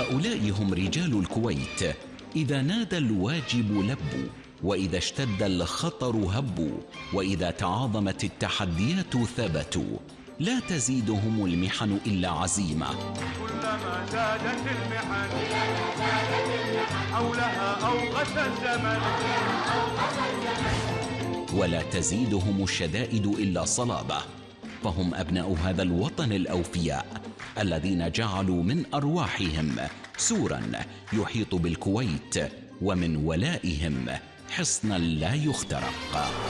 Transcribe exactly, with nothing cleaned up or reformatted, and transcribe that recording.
هؤلاء هم رجال الكويت، إذا نادى الواجب لبوا، وإذا اشتد الخطر هبوا، وإذا تعاظمت التحديات ثبتوا. لا تزيدهم المحن إلا عزيمة، كلما زادت المحن حولها أوقف الزمن، ولا تزيدهم الشدائد إلا صلابة، فهم أبناء هذا الوطن الأوفياء الذين جعلوا من أرواحهم سورا يحيط بالكويت، ومن ولائهم حصنا لا يخترق.